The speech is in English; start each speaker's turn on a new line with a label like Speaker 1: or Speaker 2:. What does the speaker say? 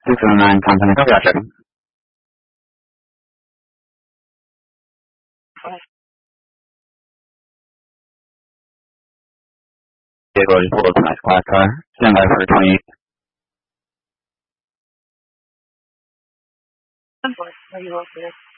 Speaker 1: 609 Continental, yeah, checking. Vehicle just pulled up a nice class car. Stand by for 28.
Speaker 2: Where are you located?